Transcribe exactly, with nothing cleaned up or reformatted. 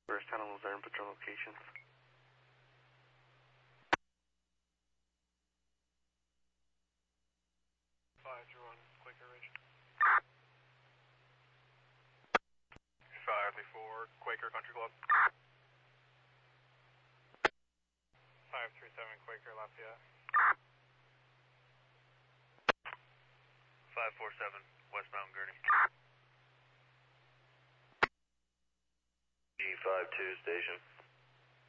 First Town and Luzerne Patrol locations. five three one, Quaker Ridge. five three four, Quaker Country Club. five three seven, Quaker Lafayette. five four seven, Westbound Gurney. E five two, station.